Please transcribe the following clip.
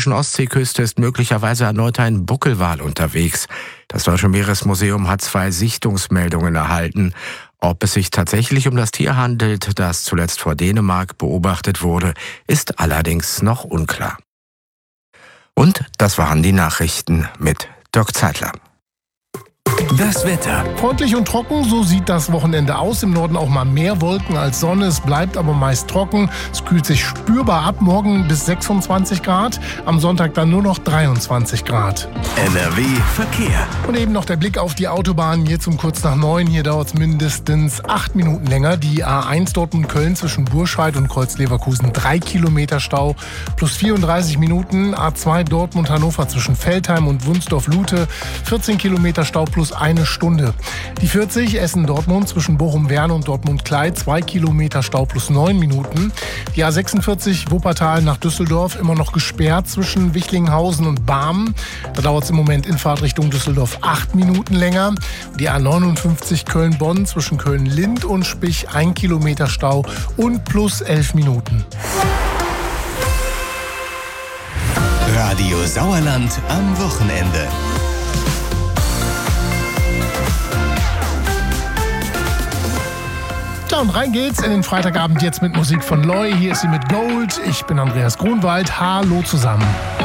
deutschen Ostseeküste ist möglicherweise erneut ein Buckelwal unterwegs. Das Deutsche Meeresmuseum hat 2 Sichtungsmeldungen erhalten. Ob es sich tatsächlich um das Tier handelt, das zuletzt vor Dänemark beobachtet wurde, ist allerdings noch unklar. Und das waren die Nachrichten mit Dirk Zeitler. Das Wetter. Freundlich und trocken, so sieht das Wochenende aus. Im Norden auch mal mehr Wolken als Sonne. Es bleibt aber meist trocken. Es kühlt sich spürbar ab. Morgen bis 26 Grad. Am Sonntag dann nur noch 23 Grad. NRW Verkehr. Und eben noch der Blick auf die Autobahn. Jetzt um kurz nach 9. Hier dauert es mindestens 8 Minuten länger. Die A1 Dortmund-Köln zwischen Burscheid und Kreuz-Leverkusen 3 Kilometer Stau. Plus 34 Minuten. A2 Dortmund-Hannover zwischen Veltheim und Wunsdorf-Lute 14 Kilometer Stau plus 1 Stunde. Die 40 Essen-Dortmund zwischen Bochum-Werne und Dortmund-Klei 2 Kilometer Stau plus 9 Minuten. Die A46 Wuppertal nach Düsseldorf immer noch gesperrt zwischen Wichlinghausen und Barmen. Da dauert es im Moment in Fahrt Richtung Düsseldorf 8 Minuten länger. Die A59 Köln-Bonn zwischen Köln-Lind und Spich 1 Kilometer Stau und plus 11 Minuten. Radio Sauerland am Wochenende. Ja, und rein geht's in den Freitagabend jetzt mit Musik von Loy. Hier ist sie mit Gold. Ich bin Andreas Grunwald. Hallo zusammen.